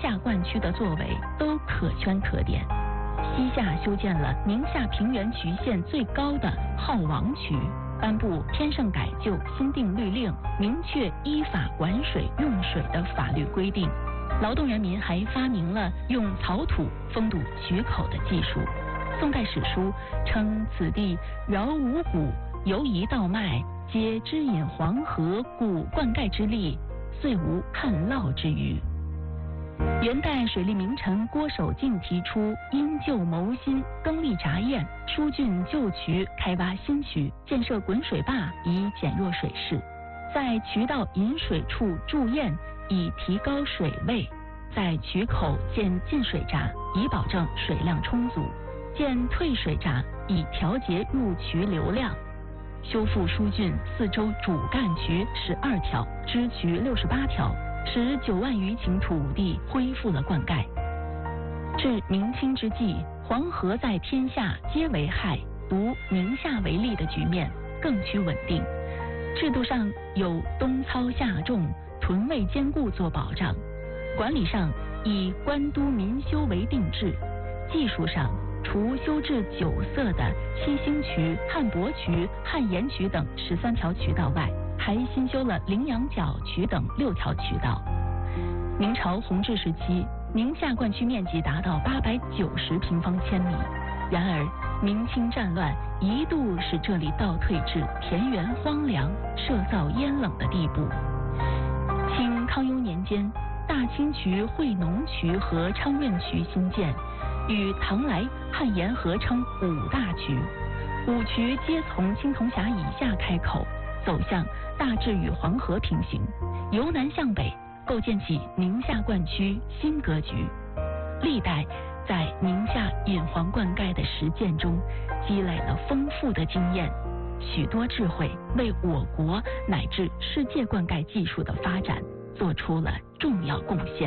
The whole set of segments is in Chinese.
夏灌区的作为都可圈可点。西夏修建了宁夏平原渠县最高的浩王渠，颁布天圣改旧新定律令，明确依法管水用水的法律规定。劳动人民还发明了用草土封堵渠口的技术。宋代史书称此地饶五谷，犹宜稻麦，皆支引黄河，故灌溉之力遂无旱涝之虞。元代水利名臣郭守敬提出因旧谋新，更立闸堰，疏浚旧渠，开挖新渠，建设滚水坝，以减弱水势。在渠道引水处筑堰，以提高水位；在渠口建进水闸，以保证水量充足；建退水闸，以调节入渠流量。修复疏浚四周主干渠12条，支渠68条，使9万余顷土地恢复了灌溉。至明清之际，黄河在天下皆为害，独宁夏为利的局面更趋稳定。制度上有冬操夏种、屯卫兼顾做保障，管理上以官督民修为定制，技术上除修治9色的七星渠、汉博渠、汉盐渠等13条渠道外，还新修了羚羊角渠等6条渠道。明朝弘治时期，宁夏灌区面积达到890平方千米。然而，明清战乱一度使这里倒退至田园荒凉、社造烟冷的地步。清康雍年间，大清渠、惠农渠和昌润渠新建，与唐来、汉盐合称5大渠，5渠皆从青铜峡以下开口，走向大致与黄河平行，由南向北构建起宁夏灌区新格局。历代在宁夏引黄灌溉的实践中，积累了丰富的经验，许多智慧，为我国乃至世界灌溉技术的发展做出了重要贡献。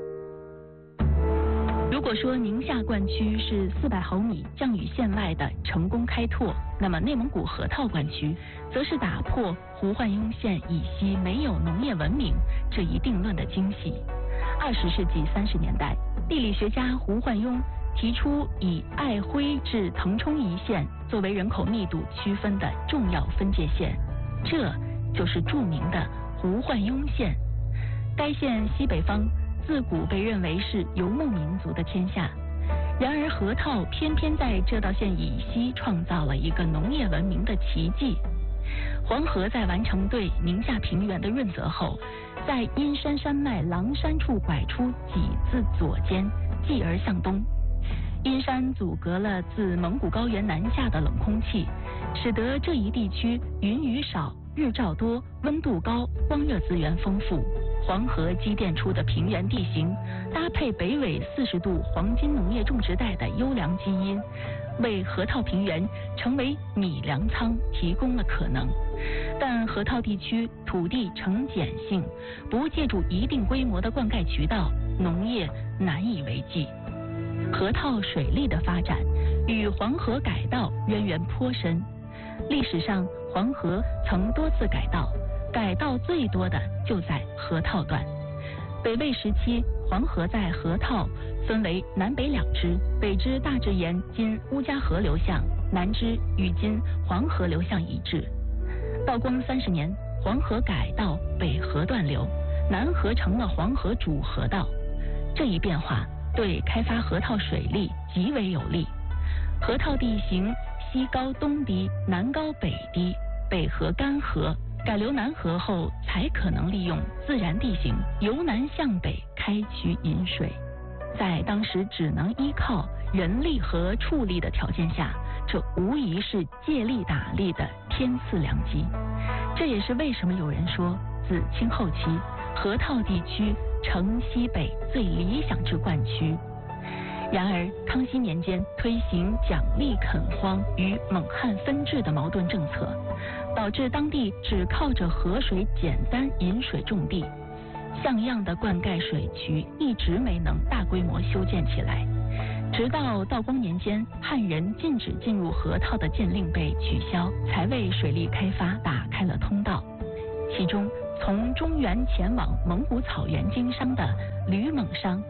如果说宁夏灌区是400毫米降雨线外的成功开拓，那么内蒙古河套灌区则是打破胡焕庸县以西没有农业文明这一定论的惊喜。20世纪30年代，地理学家胡焕庸提出以爱辉至腾冲一线作为人口密度区分的重要分界线，这就是著名的胡焕庸县。该县西北方自古被认为是游牧民族的天下，然而河套偏偏在这道线以西创造了一个农业文明的奇迹。黄河在完成对宁夏平原的润泽后，在阴山山脉狼山处拐出几字左肩，继而向东。阴山阻隔了自蒙古高原南下的冷空气，使得这一地区云雨少、日照多、温度高、光热资源丰富。黄河积淀出的平原地形，搭配北纬40度黄金农业种植带的优良基因，为河套平原成为米粮仓提供了可能。但河套地区土地呈碱性，不借助一定规模的灌溉渠道，农业难以为继。河套水利的发展与黄河改道渊源颇深，历史上黄河曾多次改道，改道最多的就在河套段。北魏时期，黄河在河套分为南北2支，北支大致沿今乌家河流向，南支与今黄河流向一致。道光30年，黄河改道北河段流，南河成了黄河主河道。这一变化对开发河套水利极为有利。河套地形西高东低，南高北低，北河干涸，改流南河后才可能利用自然地形由南向北开渠引水。在当时只能依靠人力和畜力的条件下，这无疑是借力打力的天赐良机。这也是为什么有人说自清后期河套地区成西北最理想之灌区。然而康熙年间推行奖励垦荒与蒙汉分治的矛盾政策，导致当地只靠着河水简单引水种地，像样的灌溉水渠一直没能大规模修建起来。直到道光年间，汉人禁止进入河套的禁令被取消，才为水利开发打开了通道。其中从中原前往蒙古草原经商的吕蒙商，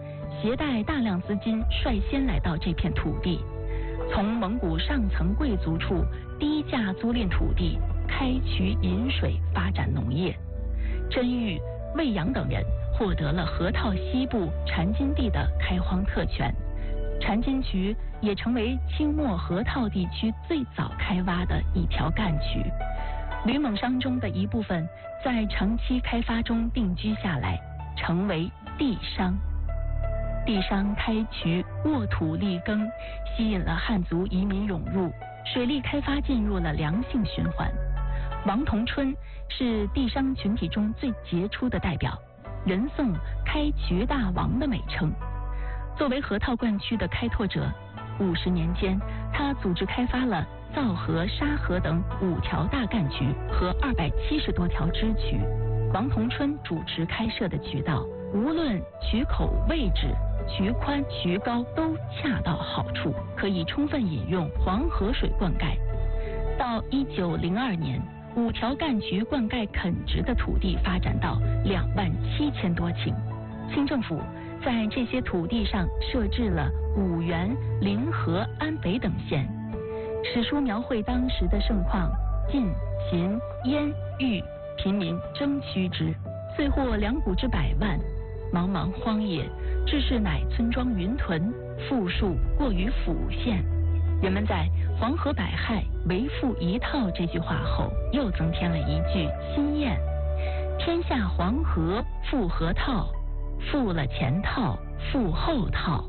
携带大量资金率先来到这片土地，从蒙古上层贵族处低价租赁土地，开渠引水发展农业。甄彧、魏阳等人获得了河套西部禅津地的开荒特权，禅津渠也成为清末河套地区最早开挖的一条干渠。吕蒙商中的一部分在长期开发中定居下来，成为地商。地商开渠沃土利耕，吸引了汉族移民涌入，水利开发进入了良性循环。王同春是地商群体中最杰出的代表，人送开渠大王的美称。作为河套灌区的开拓者，50年间，他组织开发了皂河、沙河等5条大干渠和270多条支渠。王同春主持开设的渠道，无论渠口位置、渠宽、渠高都恰到好处，可以充分引用黄河水灌溉。到1902年，5条干渠灌溉垦殖的土地发展到27000多顷。清政府在这些土地上设置了五原、临河、安北等县。史书描绘当时的盛况，晋、秦、燕、豫平民争趋之，岁获2谷之100万。茫茫荒野，志士乃村庄云屯，富庶过于府县。人们在黄河百害，为富一套这句话后，又增添了一句新谚：天下黄河富河套，富了前套，富后套。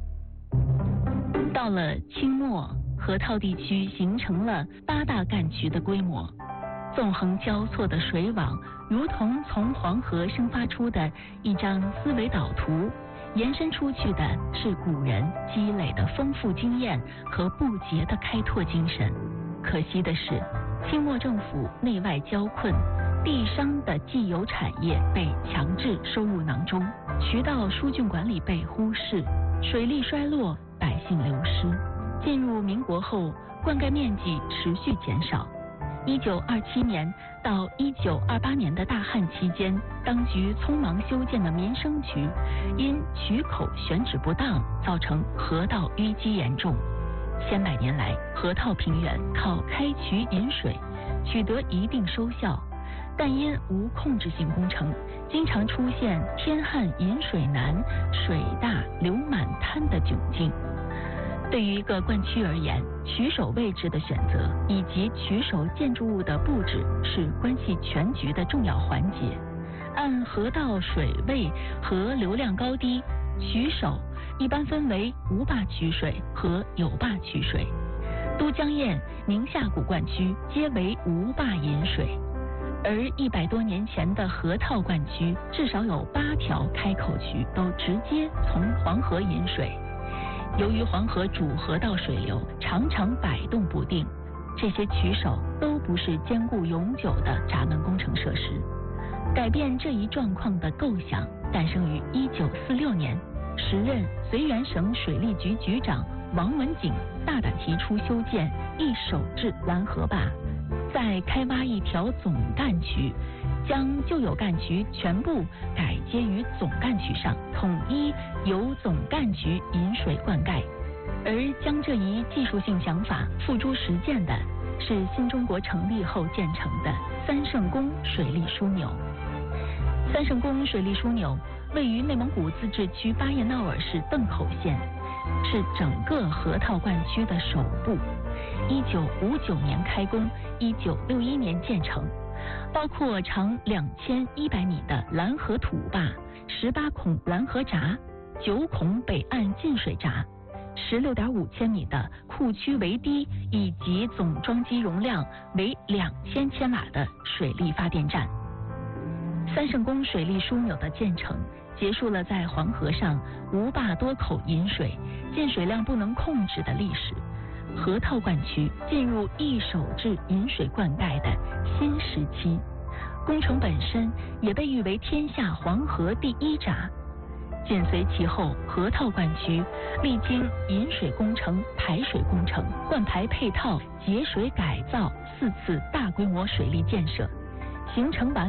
到了清末，河套地区形成了8大干渠的规模，纵横交错的水网如同从黄河生发出的一张思维导图，延伸出去的是古人积累的丰富经验和不竭的开拓精神。可惜的是，清末政府内外交困，地商的既有产业被强制收入囊中，渠道疏浚管理被忽视，水利衰落，百姓流失。进入民国后，灌溉面积持续减少。1927年到1928年的大旱期间，当局匆忙修建的民生渠，因渠口选址不当，造成河道淤积严重。千百年来，河套平原靠开渠引水取得一定收效，但因无控制性工程，经常出现天旱引水难、水大流满滩的窘境。对于一个灌区而言，渠首位置的选择以及渠首建筑物的布置是关系全局的重要环节。按河道水位和流量高低，渠首一般分为无坝渠水和有坝渠水。都江堰、宁夏古灌区皆为无坝引水，而100多年前的河套灌区至少有8条开口渠都直接从黄河引水。由于黄河主河道水流常常摆动不定，这些渠首都不是坚固永久的闸门工程设施。改变这一状况的构想诞生于1946年，时任绥远省水利局局长王文景大胆提出修建一手制拦河坝，再开挖一条总干渠，将旧有干渠全部改接于总干渠上，统一由总干渠引水灌溉。而将这一技术性想法付诸实践的是新中国成立后建成的三圣宫水利枢纽。三圣宫水利枢纽位于内蒙古自治区巴彦淖尔市邓口县，是整个河套灌区的首部。1959年开工，1961年建成，包括长2100米的拦河土坝、18孔拦河闸、9孔北岸进水闸、16.5千米的库区围堤，以及总装机容量为2000千瓦的水利发电站。三圣宫水利枢纽的建成，结束了在黄河上无坝多口引水、进水量不能控制的历史，河套灌区进入一手制引水灌溉的新时期。工程本身也被誉为天下黄河第一闸。紧随其后，河套灌区历经引水工程、排水工程、灌排配套、节水改造4次大规模水利建设，形成完